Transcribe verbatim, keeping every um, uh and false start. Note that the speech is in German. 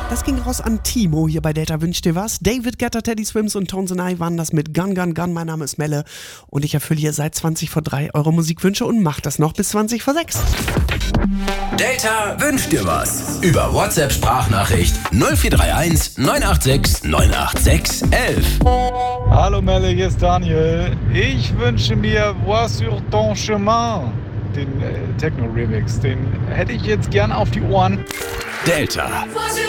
Das ging raus an Timo hier bei Delta Wünsch dir was. David Guetta, Teddy Swims und Tones and I waren das mit Gun Gun Gun. Mein Name ist Melle und ich erfülle hier seit zwanzig vor drei eure Musikwünsche und mache das noch bis zwanzig vor sechs. Delta Wünsch dir was. Über WhatsApp-Sprachnachricht null vier drei eins neun acht sechs neun acht sechs eins eins. Hallo Melle, hier ist Daniel. Ich wünsche mir Vois sur ton chemin, den äh, Techno-Remix. Den hätte ich jetzt gern auf die Ohren. Delta.